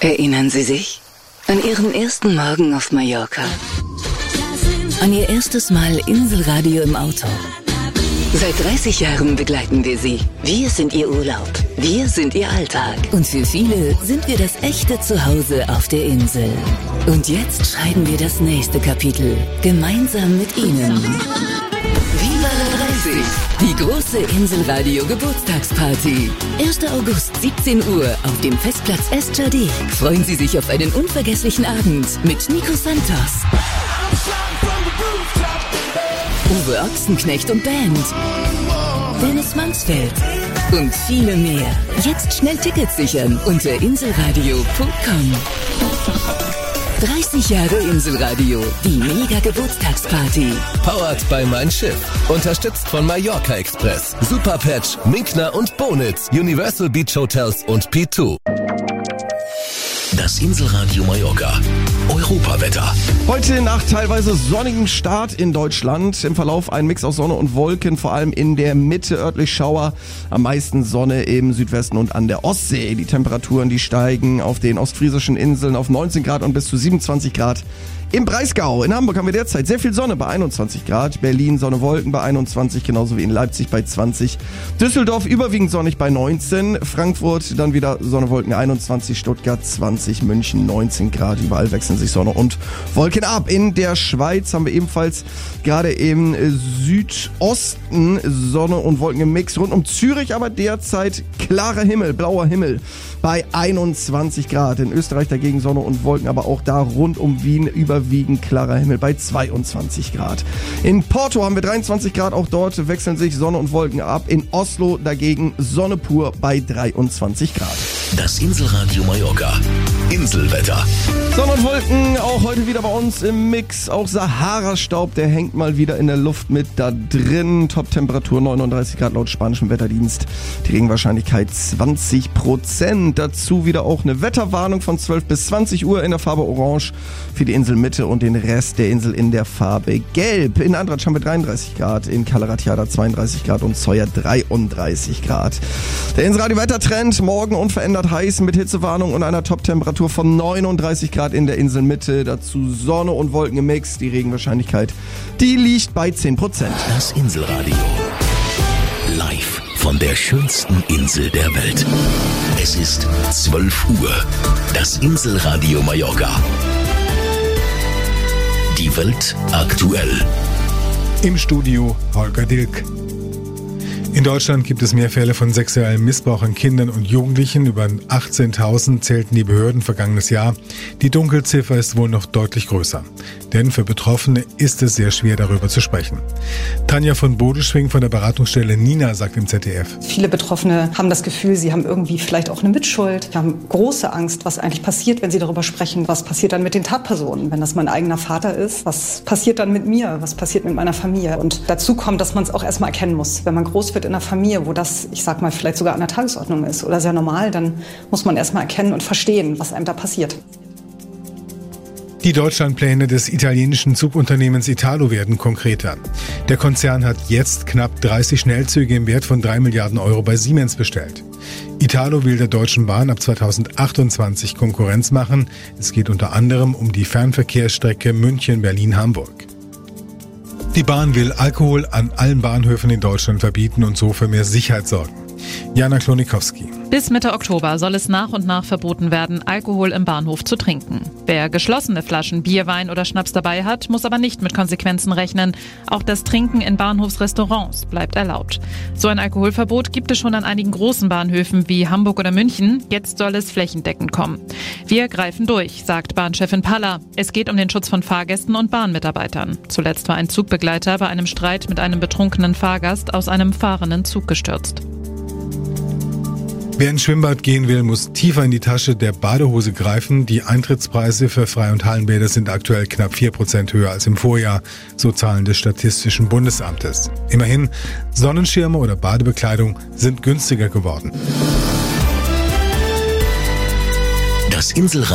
Erinnern Sie sich? An Ihren ersten Morgen auf Mallorca? An Ihr erstes Mal Inselradio im Auto? Seit 30 Jahren begleiten wir Sie. Wir sind Ihr Urlaub. Wir sind Ihr Alltag. Und für viele sind wir das echte Zuhause auf der Insel. Und jetzt schreiben wir das nächste Kapitel. Gemeinsam mit Ihnen. Viva la 30! Die große Inselradio-Geburtstagsparty. 1. August, 17 Uhr auf dem Festplatz Estjardé. Freuen Sie sich auf einen unvergesslichen Abend mit Nico Santos, Uwe Ochsenknecht und Band, Dennis Mansfeld und viele mehr. Jetzt schnell Tickets sichern unter inselradio.com. 30 Jahre Inselradio, die Mega-Geburtstagsparty. Powered by Mein Schiff. Unterstützt von Mallorca Express, Superpatch, Minkner und Bonitz, Universal Beach Hotels und P2. Das Inselradio Mallorca. Europawetter. Heute nach teilweise sonnigem Start in Deutschland. Im Verlauf ein Mix aus Sonne und Wolken, vor allem in der Mitte örtlich Schauer. Am meisten Sonne im Südwesten und an der Ostsee. Die Temperaturen, die steigen auf den ostfriesischen Inseln auf 19 Grad und bis zu 27 Grad. Im Breisgau, in Hamburg haben wir derzeit sehr viel Sonne bei 21 Grad, Berlin Sonne, Wolken bei 21, genauso wie in Leipzig bei 20, Düsseldorf überwiegend sonnig bei 19, Frankfurt dann wieder Sonne, Wolken 21, Stuttgart 20, München 19 Grad, überall wechseln sich Sonne und Wolken ab. In der Schweiz haben wir ebenfalls gerade im Südosten Sonne und Wolken im Mix, rund um Zürich aber derzeit klarer Himmel, blauer Himmel bei 21 Grad. In Österreich dagegen Sonne und Wolken, aber auch da rund um Wien überwiegend klarer Himmel bei 22 Grad. In Porto haben wir 23 Grad, auch dort wechseln sich Sonne und Wolken ab. In Oslo dagegen Sonne pur bei 23 Grad. Das Inselradio Mallorca. Inselwetter. Sonne und Wolken auch heute wieder bei uns im Mix. Auch Sahara-Staub, der hängt mal wieder in der Luft mit da drin. Top-Temperatur 39 Grad laut spanischem Wetterdienst. Die Regenwahrscheinlichkeit 20%. Dazu wieder auch eine Wetterwarnung von 12 bis 20 Uhr in der Farbe Orange für die Inselmitte und den Rest der Insel in der Farbe Gelb. In Andratsch haben wir 33 Grad, in Kalaratiada 32 Grad und Sawyer 33 Grad. Der Inselradio-Wettertrend morgen unverändert heiß mit Hitzewarnung und einer Top-Temperatur von 39 Grad in der Inselmitte. Dazu Sonne und Wolken im Mix. Die Regenwahrscheinlichkeit, die liegt bei 10%. Das Inselradio. Live von der schönsten Insel der Welt. Es ist 12 Uhr. Das Inselradio Mallorca. Die Welt aktuell. Im Studio Holger Dilk. In Deutschland gibt es mehr Fälle von sexuellem Missbrauch an Kindern und Jugendlichen. Über 18.000 zählten die Behörden vergangenes Jahr. Die Dunkelziffer ist wohl noch deutlich größer. Denn für Betroffene ist es sehr schwer, darüber zu sprechen. Tanja von Bodeschwing von der Beratungsstelle Nina sagt im ZDF. Viele Betroffene haben das Gefühl, sie haben irgendwie vielleicht auch eine Mitschuld. Sie haben große Angst, was eigentlich passiert, wenn sie darüber sprechen. Was passiert dann mit den Tatpersonen, wenn das mein eigener Vater ist? Was passiert dann mit mir? Was passiert mit meiner Familie? Und dazu kommt, dass man es auch erstmal erkennen muss. Wenn man groß wird in einer Familie, wo das, ich sag mal, vielleicht sogar an der Tagesordnung ist oder sehr normal, dann muss man erstmal erkennen und verstehen, was einem da passiert. Die Deutschlandpläne des italienischen Zugunternehmens Italo werden konkreter. Der Konzern hat jetzt knapp 30 Schnellzüge im Wert von 3 Milliarden Euro bei Siemens bestellt. Italo will der Deutschen Bahn ab 2028 Konkurrenz machen. Es geht unter anderem um die Fernverkehrsstrecke München-Berlin-Hamburg. Die Bahn will Alkohol an allen Bahnhöfen in Deutschland verbieten und so für mehr Sicherheit sorgen. Jana Klonikowski. Bis Mitte Oktober soll es nach und nach verboten werden, Alkohol im Bahnhof zu trinken. Wer geschlossene Flaschen Bier, Wein oder Schnaps dabei hat, muss aber nicht mit Konsequenzen rechnen. Auch das Trinken in Bahnhofsrestaurants bleibt erlaubt. So ein Alkoholverbot gibt es schon an einigen großen Bahnhöfen wie Hamburg oder München. Jetzt soll es flächendeckend kommen. Wir greifen durch, sagt Bahnchefin Palla. Es geht um den Schutz von Fahrgästen und Bahnmitarbeitern. Zuletzt war ein Zugbegleiter bei einem Streit mit einem betrunkenen Fahrgast aus einem fahrenden Zug gestürzt. Wer ins Schwimmbad gehen will, muss tiefer in die Tasche der Badehose greifen. Die Eintrittspreise für Freie- und Hallenbäder sind aktuell knapp 4% höher als im Vorjahr, so Zahlen des Statistischen Bundesamtes. Immerhin, Sonnenschirme oder Badebekleidung sind günstiger geworden. Das Inselradio